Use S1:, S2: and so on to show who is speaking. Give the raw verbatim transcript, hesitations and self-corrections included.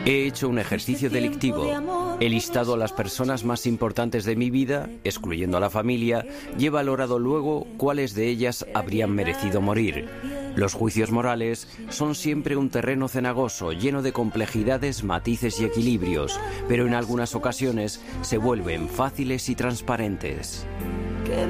S1: He hecho un ejercicio delictivo. He listado a las personas más importantes de mi vida, excluyendo a la familia, y he valorado luego cuáles de ellas habrían merecido morir. Los juicios morales son siempre un terreno cenagoso, lleno de complejidades, matices y equilibrios, pero en algunas ocasiones se vuelven fáciles y transparentes.